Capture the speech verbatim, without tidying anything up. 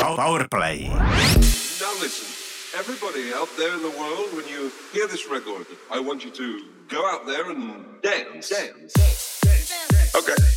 Powerplay. Now listen, everybody out there in the world, when you hear this record, I want you to go out there and dance. Dance. dance, dance, dance. Okay.